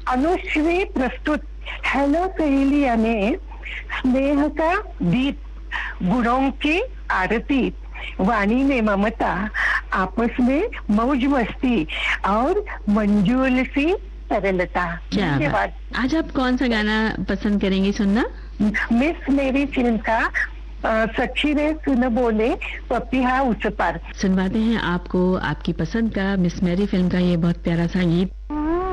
अनुश्री प्रस्तुत हेलो सहेलिया ने स्नेह का दीप, गुणों की आरती, वाणी में ममता, आपस में मौज मस्ती और मंजूल सी सरलता। क्या धन्यवाद। आज आप कौन सा गाना पसंद करेंगी सुनना? मिस मेरी फिल्म का सच्ची रे सुन बोले पपिहा उस पर सुनवाते हैं आपको आपकी पसंद का मिस मैरी फिल्म का ये बहुत प्यारा सा गीत।